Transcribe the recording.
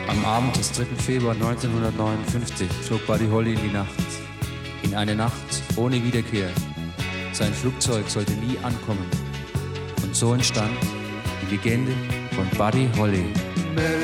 Am Abend des 3. Februar 1959 flog Buddy Holly in die Nacht. In eine Nacht ohne Wiederkehr. Sein Flugzeug sollte nie ankommen. Und so entstand die Legende von Buddy Holly.